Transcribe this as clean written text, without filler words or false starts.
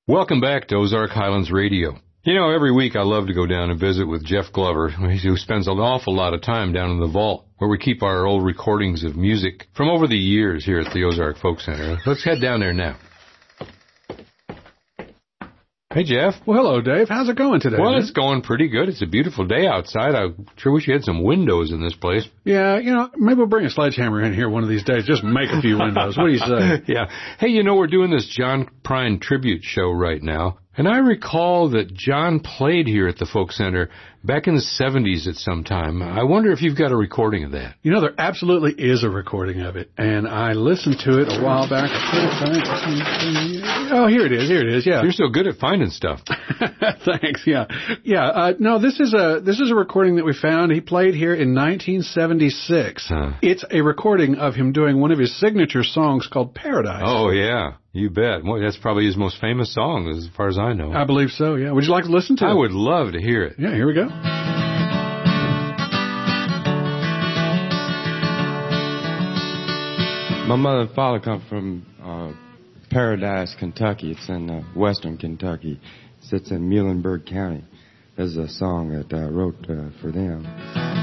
Welcome back to Ozark Highlands Radio. You know, every week I love to go down and visit with Jeff Glover, who spends an awful lot of time down in the vault, where we keep our old recordings of music from over the years here at the Ozark Folk Center. Let's head down there now. Hey, Jeff. Well, hello, Dave. How's it going today? Well, it's going pretty good. It's a beautiful day outside. I sure wish you had some windows in this place. Yeah, you know, maybe we'll bring a sledgehammer in here one of these days. Just make a few windows. What do you say? Yeah. Hey, you know, we're doing this John Prine tribute show right now. And I recall that John played here at the Folk Center back in the 70s at some time. I wonder if you've got a recording of that. You know, there absolutely is a recording of it. And I listened to it a while back. Oh, here it is, yeah. You're so good at finding stuff. Thanks, yeah. Yeah, no, this is a recording that we found. He played here in 1976. It's a recording of him doing one of his signature songs called Paradise. Oh, yeah. You bet. Well, that's probably his most famous song, as far as I know. I believe so, yeah. Would you like to listen to it? I would love to hear it. Yeah, here we go. My mother and father come from Paradise, Kentucky. It's in western Kentucky. It sits in Muhlenberg County. There's a song that I wrote for them.